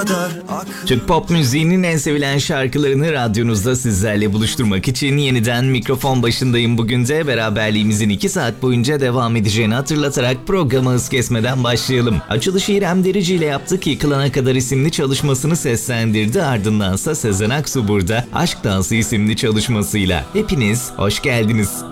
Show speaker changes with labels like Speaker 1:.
Speaker 1: Türk pop müziğinin en sevilen şarkılarını radyonuzda sizlerle buluşturmak için yeniden mikrofon başındayım. Bugün de beraberliğimizin 2 saat boyunca devam edeceğini hatırlatarak programı hız kesmeden başlayalım. Açılışı İrem Derici ile yaptık. Yıkılana Kadar isimli çalışmasını seslendirdi. Ardındansa Sezen Aksu burada Aşk Dansı isimli çalışmasıyla. Hepiniz hoş geldiniz.